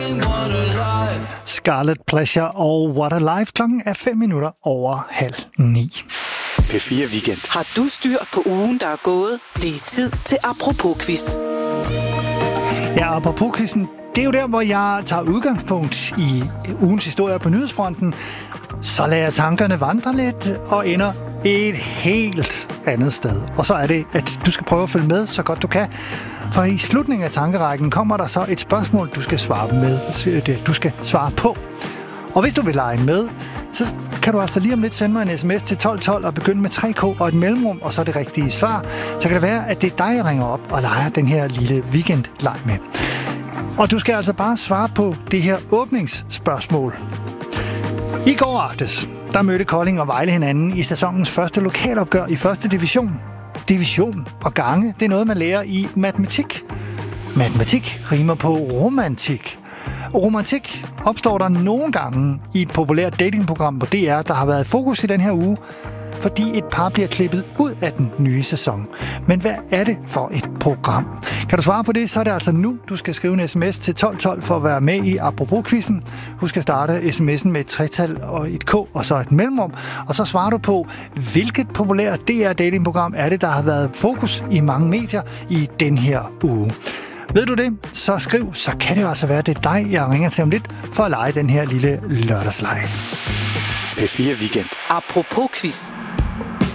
Scarlet Pleasure og What a Life. Klokken er 9:05. P4 Weekend. Har du styr på ugen, der er gået? Det er tid til Apropos-quiz. Ja, Apropos-quizzen, det er jo der, hvor jeg tager udgangspunkt i ugens historie på nyhedsfronten. Så lader jeg tankerne vandre lidt og ender et helt andet sted. Og så er det, at du skal prøve at følge med så godt du kan. For i slutningen af tankerækken kommer der så et spørgsmål, du skal svare på. Og hvis du vil lege med, så kan du altså lige om lidt sende mig en sms til 1212 og begynde med 3K og et mellemrum, og så det rigtige svar. Så kan det være, at det er dig, jeg ringer op og leger den her lille weekend-leg med. Og du skal altså bare svare på det her åbningsspørgsmål. I går aftes, der mødte Kolding og Vejle hinanden i sæsonens første lokalopgør i første division. Division og gange, det er noget, man lærer i matematik. Matematik rimer på romantik. Romantik opstår der nogle gange i et populært datingprogram på DR, der har været fokus i den her uge, fordi et par bliver klippet ud af den nye sæson. Men hvad er det for et program? Kan du svare på det, så er det altså nu, du skal skrive en sms til 1212 for at være med i Apropos-quizzen. Husk at starte sms'en med et tretal og et K og så et mellemrum. Og så svarer du på, hvilket populært DR-datingprogram er det, der har været fokus i mange medier i den her uge. Ved du det, så skriv, så kan det jo altså være, det er dig, jeg ringer til om lidt, for at lege den her lille lørdagsleg. P4 Weekend. Apropos quiz.